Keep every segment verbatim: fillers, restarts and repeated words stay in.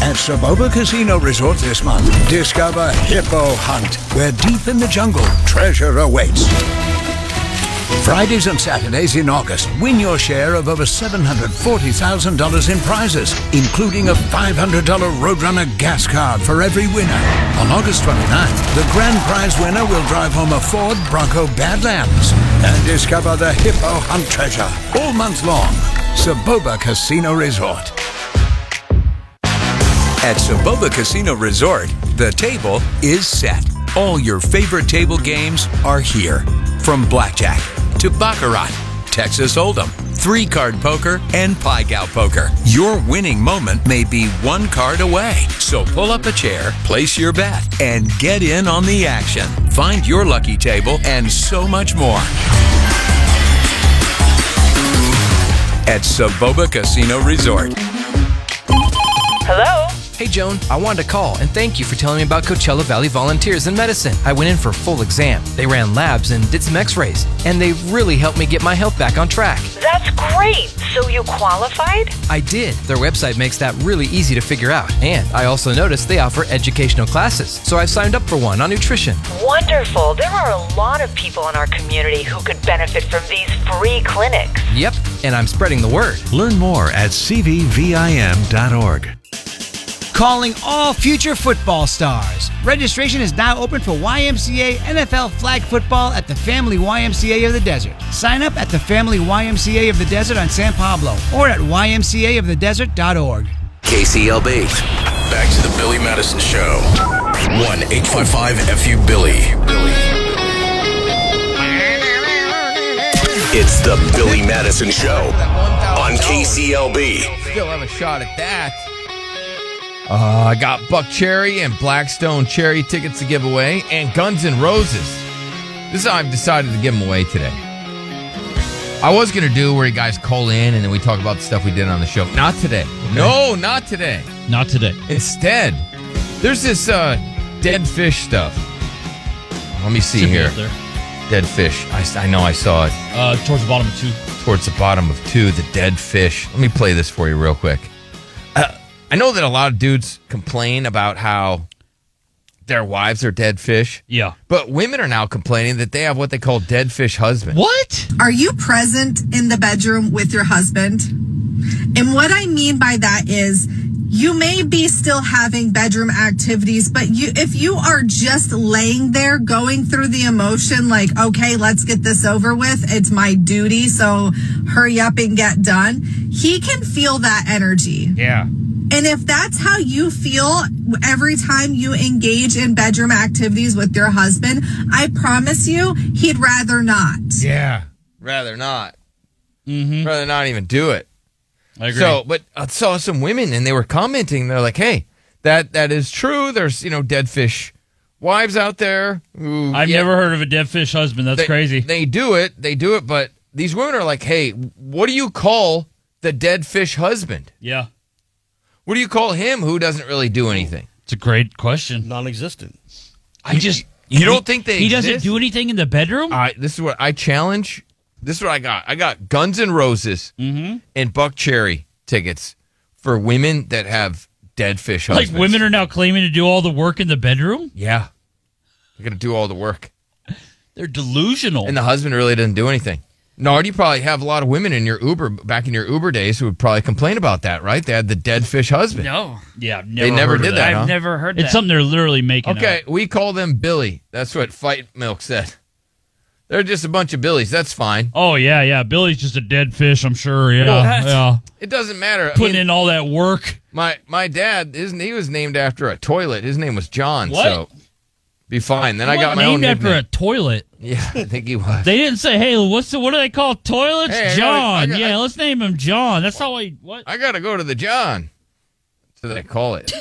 At Saboba Casino Resort this month, discover Hippo Hunt, where deep in the jungle, treasure awaits. Fridays and Saturdays in August, win your share of over seven hundred forty thousand dollars in prizes, including a five hundred dollars Roadrunner gas card for every winner. On August twenty-ninth, the grand prize winner will drive home a Ford Bronco Badlands and discover the Hippo Hunt treasure all month long. Saboba Casino Resort. At Saboba Casino Resort, the table is set. All your favorite table games are here. From blackjack to baccarat, Texas Hold'em, three-card poker, and Pai Gow poker. Your winning moment may be one card away. So pull up a chair, place your bet, and get in on the action. Find your lucky table and so much more at Saboba Casino Resort. Hello? Hey, Joan, I wanted to call and thank you for telling me about Coachella Valley Volunteers in Medicine. I went in for a full exam. They ran labs and did some x-rays, and they really helped me get my health back on track. That's great. So you qualified? I did. Their website makes that really easy to figure out. And I also noticed they offer educational classes, so I've signed up for one on nutrition. Wonderful. There are a lot of people in our community who could benefit from these free clinics. Yep, and I'm spreading the word. Learn more at c v v i m dot org. Calling all future football stars. Registration is now open for Y M C A N F L flag football at the Family Y M C A of the Desert. Sign up at the Family Y M C A of the Desert on San Pablo or at y m c a of the desert dot org. K C L B. Back to the Billy Madison Show. one eight five five F U Billy. Billy. It's the Billy Madison Show on K C L B. Still have a shot at that. Uh, I got Buck Cherry and Blackstone Cherry tickets to give away, and Guns N' Roses. This is how I've decided to give them away today. I was going to do where you guys call in and then we talk about the stuff we did on the show. Not today. Okay. No, not today. Not today. Instead, there's this uh, dead fish stuff. Let me see here. Dead fish. I, I know I saw it. Uh, towards the bottom of two. Towards the bottom of two, the dead fish. Let me play this for you real quick. Uh, I know that a lot of dudes complain about how their wives are dead fish. Yeah. But women are now complaining that they have what they call dead fish husbands. What? Are you present in the bedroom with your husband? And what I mean by that is you may be still having bedroom activities, but you if you are just laying there going through the emotion like, okay, let's get this over with. It's my duty, so hurry up and get done. He can feel that energy. Yeah. And if that's how you feel every time you engage in bedroom activities with your husband, I promise you, he'd rather not. Yeah, rather not. Mm-hmm. Rather not even do it. I agree. So, but I saw some women and they were commenting. They're like, "Hey, that that is true. There's you know dead fish wives out there who I've yeah, never heard of a dead fish husband. That's they, crazy. They do it. They do it. But these women are like, "Hey, what do you call the dead fish husband? Yeah." What do you call him who doesn't really do anything? It's a great question. Non-existent. I just you don't think they he exist? doesn't do anything in the bedroom? All right, this is what I challenge. This is what I got. I got Guns N' Roses mm-hmm. and Buck Cherry tickets for women that have dead fish husbands. Like women are now claiming to do all the work in the bedroom? Yeah. They're going to do all the work. They're delusional. And the husband really doesn't do anything. Nard, you probably have a lot of women in your Uber, back in your Uber days, who would probably complain about that, right? They had the dead fish husband. No. Yeah, I've they never never heard did of that. that. Huh? I've never heard that. It's something they're literally making Okay, up. we call them Billy. That's what Fight Milk said. They're just a bunch of Billies. That's fine. Oh, yeah, yeah. Billy's just a dead fish, I'm sure. Yeah, Well, yeah. It doesn't matter. I Putting mean, in all that work. My my dad, his, he was named after a toilet. His name was John. What? So be fine. Then I got my named own after nickname. a toilet. Yeah, I think he was. They didn't say, hey, what's the, what do they call toilets? Hey, I John. gotta- I gotta- yeah, let's name him John. That's how I, what? I got to go to the John. So they call it.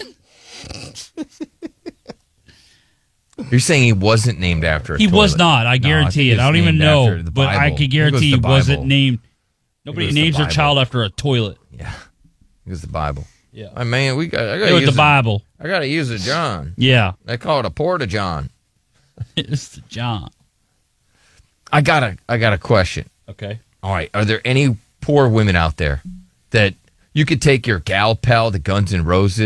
You're saying he wasn't named after a He toilet? was not. I No, guarantee think it. I don't was even named know. after the But I Bible. can think it guarantee he was the wasn't Bible. named. it Nobody was the names their Bible. child after a toilet. Yeah. It was the Bible. Yeah. I mean, we got. I got It was use the Bible. A, I got to use a John. Yeah. They call it a porta John. It's the John. I got a. I got a question. Okay. All right. Are there any poor women out there that you could take your gal pal to Guns N' Roses